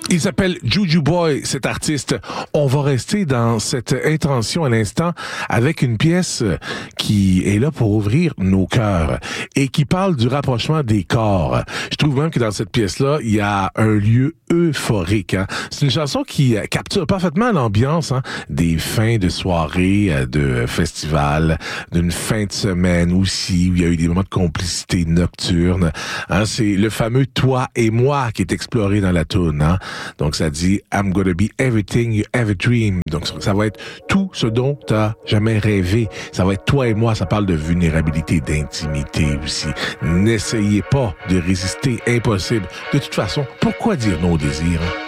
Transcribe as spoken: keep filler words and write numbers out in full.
Il s'appelle Juju Boy, cet artiste. On va rester dans cette intention à l'instant avec une pièce qui est là pour ouvrir nos cœurs et qui parle du rapprochement des corps. Je trouve même que dans cette pièce-là, il y a un lieu euphorique. Hein. C'est une chanson qui capture parfaitement l'ambiance hein, des fins de soirée, de festival, d'une fin de semaine aussi, où il y a eu des moments de complicité nocturne. Hein. C'est le fameux « toi et moi » qui est exploré dans la toune. Hein. Donc, ça dit « I'm gonna be everything you ever dream ». Donc, ça va être tout ce dont t'as jamais rêvé. Ça va être toi et moi. Ça parle de vulnérabilité, d'intimité aussi. N'essayez pas de résister. Impossible. De toute façon, pourquoi dire non au désir? Hein?